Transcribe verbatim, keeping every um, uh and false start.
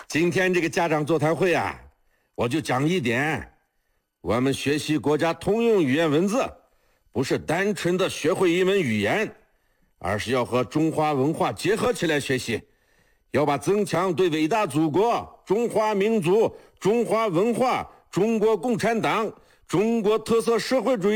今天这个家长座谈会啊，我就讲一点，我们学习国家通用语言文字，不是单纯的学会一门语言，而是要和中华文化结合起来学习，要把增强对伟大祖国、中华民族、中华文化、中国共产党、中国特色社会主义